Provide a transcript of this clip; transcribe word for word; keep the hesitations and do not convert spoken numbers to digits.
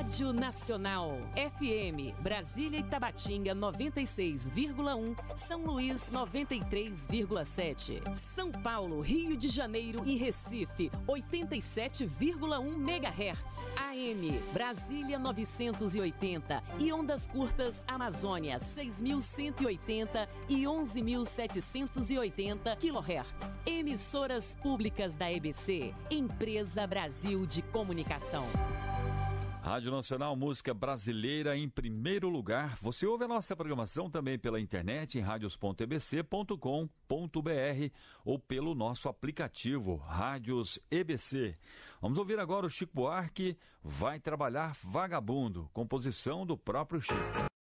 Rádio Nacional, F M, Brasília e Tabatinga noventa e seis vírgula um, São Luís noventa e três vírgula sete, São Paulo, Rio de Janeiro e Recife oitenta e sete vírgula um megahertz, A M, Brasília novecentos e oitenta e ondas curtas Amazônia seis mil cento e oitenta e onze mil setecentos e oitenta quilohertz. Emissoras públicas da E B C, Empresa Brasil de Comunicação. Rádio Nacional, música brasileira em primeiro lugar. Você ouve a nossa programação também pela internet em radios ponto e b c ponto com ponto b r ou pelo nosso aplicativo Rádios E B C. Vamos ouvir agora o Chico Buarque, Vai Trabalhar Vagabundo, composição do próprio Chico.